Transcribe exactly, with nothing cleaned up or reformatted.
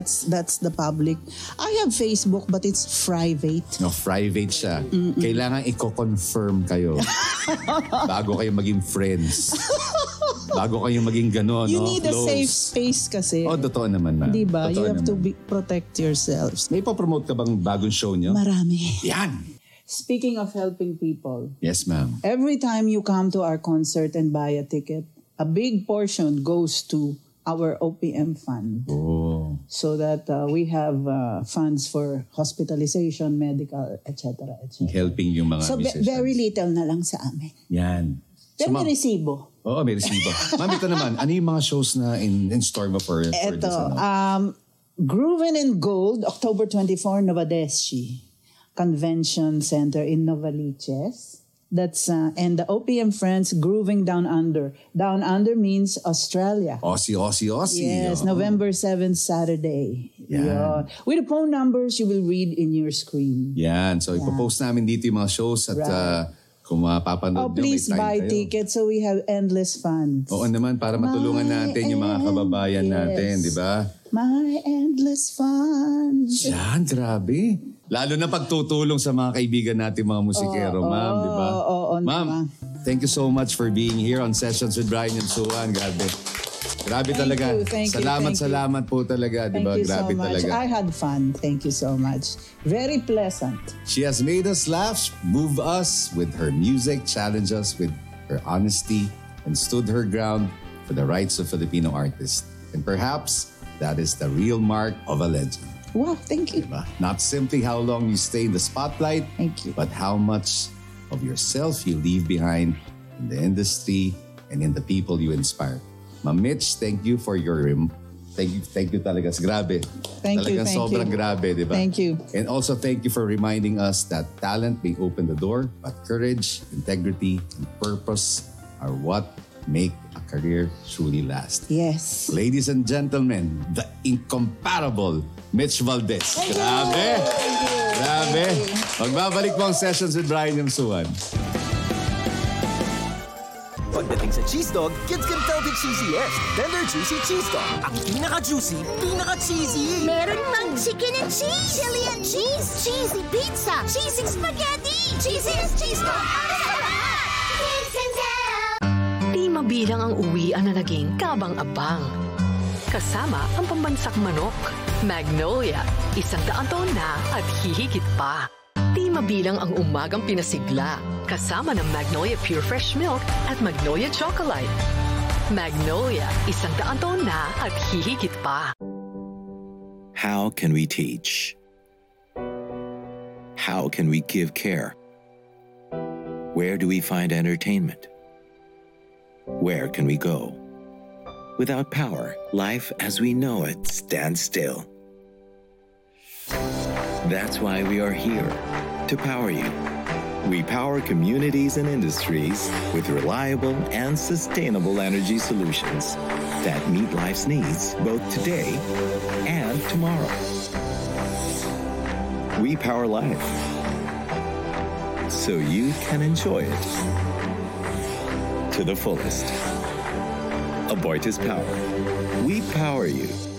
That's, that's the public. I have Facebook but it's private. No, private siya. Mm-mm. Kailangan i-confirm kayo bago kayo maging friends. Bago kayo maging gano'n. You no? need Close. a safe space kasi. Oh, totoo naman, ma'am. Diba? Totoo You have naman. to be, protect yourselves. May pa-promote ka bang bagong show nyo? Marami. Yan! Speaking of helping people. Yes, ma'am. Every time you come to our concert and buy a ticket, a big portion goes to our O P M fund. Oh. So that uh, we have uh, funds for hospitalization, medical, et cetera, et cetera. Helping yung mga So be- musicians. very little na lang sa amin. Yan. Pero So, may ma'am- resibo. Oo, may resibo. Ma'am, ito naman, ano yung mga shows na in, in store mo for, for Ito, this? Ano? um, Groovin' in Gold, October twenty-fourth, Novadeschi Convention Center in Novaliches. That's, uh, and the O P M Friends, Grooving Down Under. Down Under means Australia. Aussie, Aussie, Aussie. Yes, Oo. November seventh, Saturday. Yan. Yeah. With the phone numbers you will read in your screen. Yan. So, ipopost namin dito yung mga shows at Right. uh, kung mapapanood Oh, nyo, please may time buy kayo. tickets so we have endless funds. Oo naman, para matulungan My natin yung mga kababayan end- natin, yes. di ba? My endless funds. Yan, grabe. Lalo na pagtutulong sa mga kaibigan natin, mga musikero, Oo, ma'am, di ba? oo, oo Ma'am, naman. thank you so much for being here on Sessions with Brian and Suan. Grabe. Grabe Thank talaga. you, thank you, salamat, thank you. salamat po talaga, di Thank ba? you Grabe so much. talaga. I had fun. Thank you so much. Very pleasant. She has made us laugh, move us with her music, challenged us with her honesty, and stood her ground for the rights of Filipino artists. And perhaps that is the real mark of a legend. Wow, thank you. Diba? Not simply how long you stay in the spotlight, Thank you. but how much of yourself you leave behind in the industry and in the people you inspire. Ma'am Mitch, thank you for your... Rem- thank you, thank you talaga. Grabe. Thank you, Talagang thank sobrang you. grabe, di ba? Thank you. And also thank you for reminding us that talent may open the door, but courage, integrity, and purpose are what make a career truly last. Yes. Ladies and gentlemen, the incomparable Mitch Valdez. Grabe! Grabe! Magbabalik po ang Sessions with Brian and Suan. Pagdating sa cheese dog, kids can tell the cheesiest. Tender juicy cheese dog. Ang pinaka-juicy, pinaka-cheesy. Meron pang chicken and cheese, chili and cheese, cheesy pizza, cheesy spaghetti, cheesiest cheese dog para sa lahat. Kids can tell. Di mabilang ang uwian na naging kabang-abang. Kasama ang pambansak manok, Magnolia, isang daan taon na at hihigit pa. Di mabilang ang umagang pinasigla, kasama ng Magnolia Pure Fresh Milk at Magnolia Chocolate. Magnolia, isang daan taon na at hihigit pa. How can we teach? How can we give care? Where do we find entertainment? Where can we go? Without power, life as we know it stands still. That's why we are here, to power you. We power communities and industries with reliable and sustainable energy solutions that meet life's needs both today and tomorrow. We power life so you can enjoy it to the fullest. Aboitiz Power. We power you.